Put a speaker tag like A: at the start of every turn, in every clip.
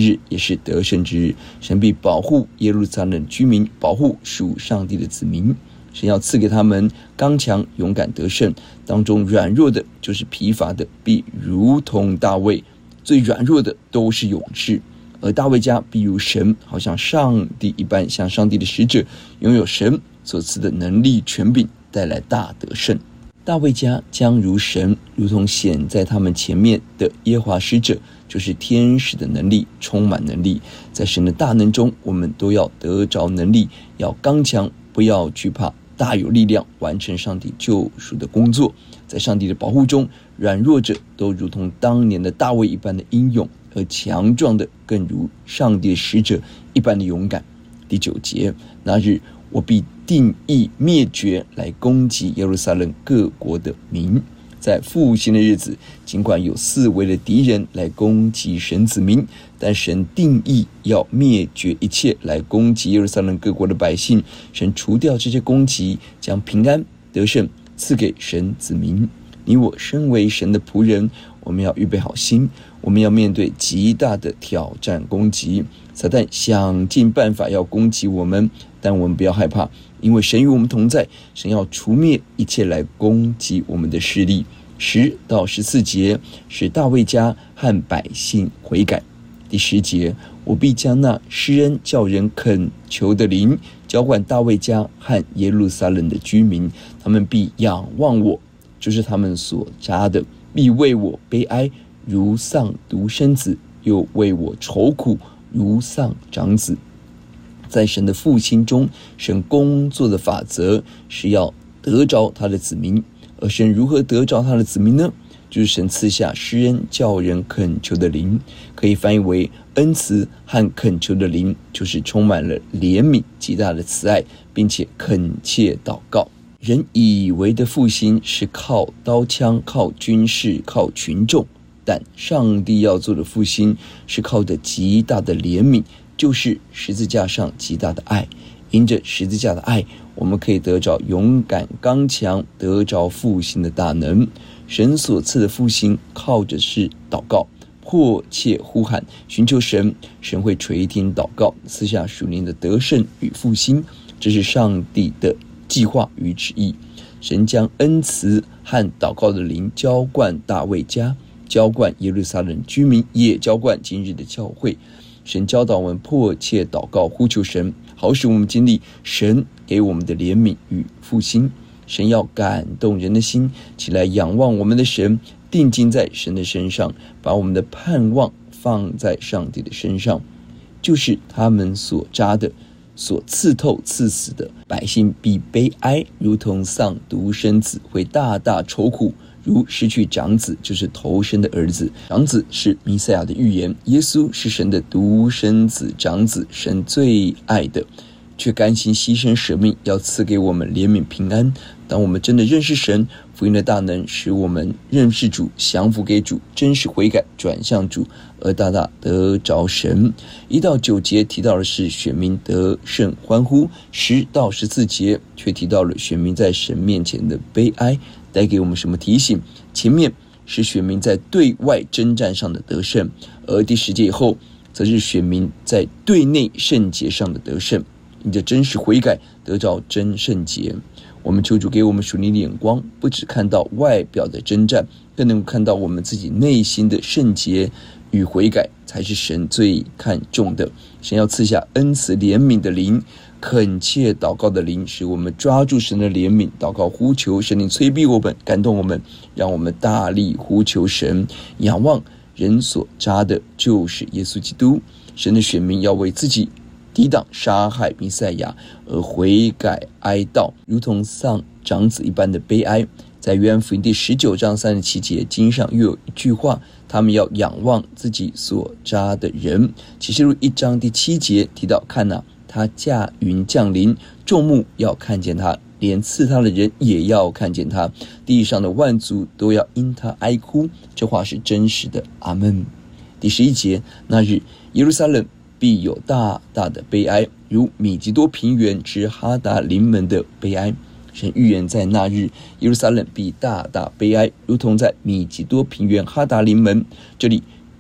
A: 日也是得胜之日。神必保护耶路撒冷居民，保护属上帝的子民。神要赐给他们刚强勇敢得胜，当中软弱的就是疲乏的，必如同大卫，最软弱的都是勇士。而大卫家必如神，好像上帝一般，像上帝的使者，拥有神所赐的能力权柄，带来大得胜。大卫家将如神，如同显在他们前面的耶和华使者，就是天使的能力，充满能力。在神的大能中，我们都要得着能力，要刚强，不要惧怕，大有力量，完成上帝救赎的工作。在上帝的保护中，软弱者都如同当年的大卫一般的英勇，而强壮的更如上帝的使者一般的勇敢。第9节，那日我必定义灭绝来攻击耶路撒冷各国的民。在复兴的日子，尽管有四围的敌人来攻击神子民，但神定义要灭绝一切来攻击耶路撒冷各国的百姓。神除掉这些攻击，将平安得胜赐给神子民。你我身为神的仆人，我们要预备好心，我们要面对极大的挑战攻击。撒旦想尽办法要攻击我们，但我们不要害怕，因为神与我们同在。神要除灭一切来攻击我们的势力。10到14节，使大卫家和百姓悔改。第10节，我必将那施恩叫人恳求的灵浇灌大卫家和耶路撒冷的居民，他们必仰望我，就是他们所扎的，必为我悲哀，如丧独生子，又为我愁苦，如丧长子。在神的复兴中，神工作的法则是要得着他的子民。而神如何得着他的子民呢？就是神赐下施恩叫人恳求的灵，可以翻译为恩慈和恳求的灵，就是充满了怜悯极大的慈爱，并且恳切祷告。人以为的复兴是靠刀枪，靠军事，靠群众，但上帝要做的复兴是靠着极大的怜悯，就是十字架上极大的爱。因着十字架的爱，我们可以得着勇敢刚强，得着复兴的大能。神所赐的复兴靠着是祷告，迫切呼喊寻求神，神会垂听祷告，赐下属灵的得胜与复兴。这是上帝的计划与旨意。神将恩慈和祷告的灵浇灌大卫家，浇灌耶路撒冷居民，也浇灌今日的教会。神教导我们迫切祷告，呼求神，好使我们经历神给我们的怜悯与复兴。神要感动人的心，起来仰望我们的神，定睛在神的身上，把我们的盼望放在上帝的身上，就是他们所扎的，所刺透刺死的。百姓必悲哀，如同丧独生子，会大大愁苦，如失去长子，就是头生的儿子。长子是弥赛亚的预言，耶稣是神的独生子长子，神最爱的，却甘心牺牲舍命，要赐给我们怜悯平安。当我们真的认识神，福音的大能使我们认识主，降服给主，真实悔改，转向主，而大大得着神。1到9节提到的是选民得胜欢呼，10到14节却提到了选民在神面前的悲哀。带给我们什么提醒？前面是选民在对外征战上的得胜，而第10节以后则是选民在对内圣洁上的得胜。因着真实悔改，得着真圣洁。我们求主给我们属灵的眼光，不只看到外表的征战，更能看到我们自己内心的圣洁与悔改，才是神最看重的。神要赐下恩慈怜悯的灵，恳切祷告的灵，使我们抓住神的怜悯，祷告呼求神灵催逼我们，感动我们，让我们大力呼求神，仰望人所扎的就是耶稣基督。神的选民要为自己抵挡杀害弥赛亚而悔改哀悼，如同丧长子一般的悲哀。在约翰福音第19章37节，经上又有一句话，他们要仰望自己所扎的人。启示录1章第7节提到，看哪，他驾云降临，众目要看见他，连刺他的人也要看见他，地上的万族都要因他哀哭。这话是真实的，阿们。第11节，那日耶路撒冷必有大大的悲哀，如米吉多平原之哈达临门的悲哀。神预言在那日耶路撒冷必大大悲哀，如同在米吉多平原哈达临门。这里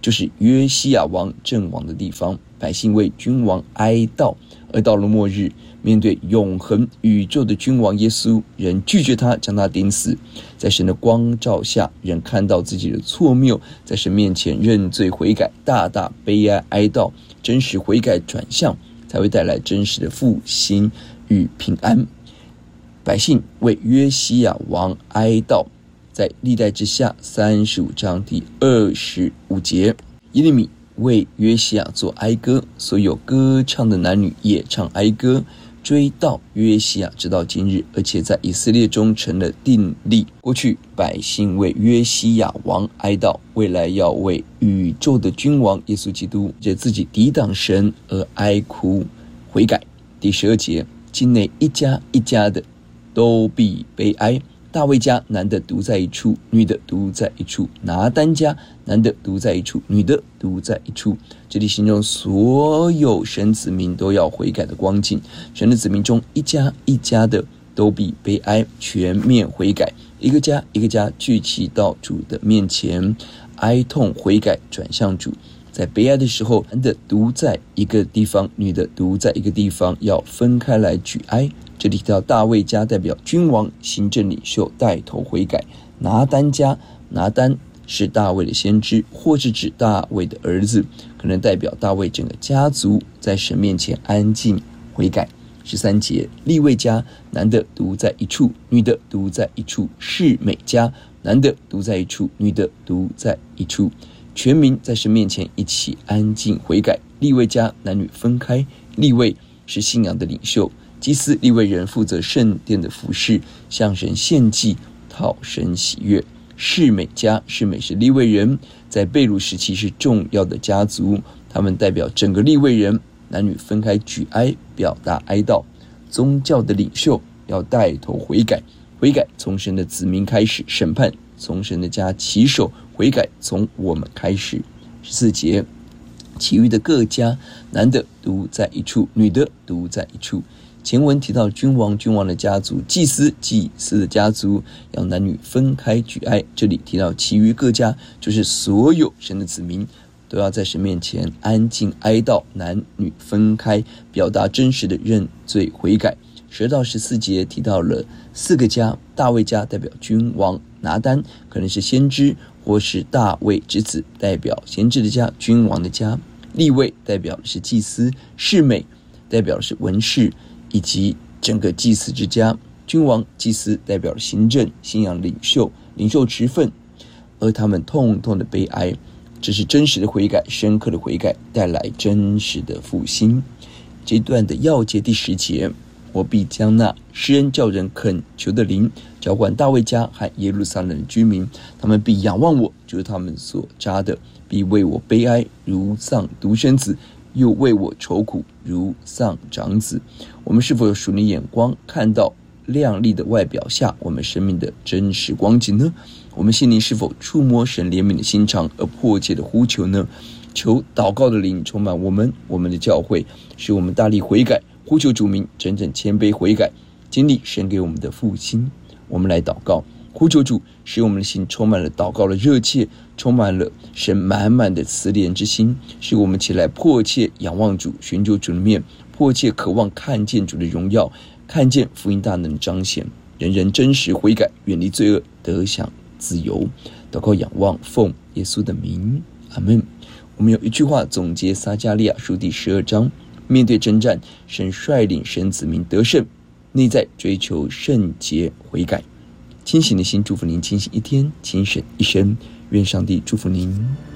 A: 就是约西亚王阵亡的地方。百姓为君王哀悼，而到了末日，面对永恒宇宙的君王耶稣，人拒绝他，将他钉死。在神的光照下，人看到自己的错谬，在神面前认罪悔改，大大悲哀哀悼，真实悔改转向，才会带来真实的复兴与平安。百姓为约西亚王哀悼，在历代之下35章第25节，耶利米为约西亚做哀歌，所有歌唱的男女也唱哀歌，追悼约西亚直到今日，而且在以色列中成了定例。过去百姓为约西亚王哀悼，未来要为宇宙的君王耶稣基督借自己抵挡神而哀哭悔改。第12节，境内一家一家的都必悲哀。大卫家男的独在一处，女的独在一处；拿单家男的独在一处，女的独在一处。这里形容所有神子民都要悔改的光景。神的子民中，一家一家的都必悲哀，全面悔改。一个家一个家聚集到主的面前，哀痛悔改转向主。在悲哀的时候，男的独在一个地方，女的独在一个地方，要分开来举哀。这里提到大卫家代表君王、行政领袖带头悔改。拿单家，拿单是大卫的先知，或是指大卫的儿子，可能代表大卫整个家族在神面前安静悔改。13节，利未家男的独在一处，女的独在一处；示每家男的独在一处，女的独在一处。全民在神面前一起安静悔改。利未家男女分开，利未是信仰的领袖，祭司利未人负责圣殿的服事，向神献祭，讨神喜悦。示每家，示每是利未人，在被掳时期是重要的家族，他们代表整个利未人，男女分开举哀，表达哀悼。宗教的领袖要带头悔改，悔改从神的子民开始，审判从神的家起手，悔改从我们开始。14节，其余的各家，男的独在一处，女的独在一处。前文提到君王的家族，祭司的家族，要男女分开举哀。这里提到其余各家，就是所有神的子民都要在神面前安静哀悼，男女分开，表达真实的认罪悔改。12到14节提到了4个家，大卫家代表君王，拿单可能是先知或是大卫之子，代表先知的家，君王的家。利未代表的是祭司，示每代表的是文士以及整个祭司之家。君王、祭司代表了行政、信仰领袖职分，而他们痛痛的悲哀。这是真实的悔改，深刻的悔改，带来真实的复兴。这段的要节第10节，我必将那施恩叫人恳求的灵浇灌大卫家和耶路撒冷的居民，他们必仰望我，就是他们所扎的，必为我悲哀，如丧独生子，又为我愁苦，如丧长子。我们是否有属灵眼光，看到亮丽的外表下我们生命的真实光景呢？我们心灵是否触摸神怜悯的心肠而迫切的呼求呢？求祷告的灵充满我们的教会，使我们大力悔改，呼求主名，真正谦卑悔改，经历神给我们的复兴。我们来祷告，呼求主，使我们的心充满了祷告的热切，充满了神满满的慈怜之心，使我们起来迫切仰望主，寻求主的面，迫切渴望看见主的荣耀，看见福音大能的彰显，人人真实悔改，远离罪恶，得享自由。祷告仰望，奉耶稣的名，阿们。我们有一句话总结撒迦利亚书第12章，面对征战，神率领神子民得胜，内在追求圣洁悔改。清醒的心祝福您清醒一天，清醒一生，愿上帝祝福您。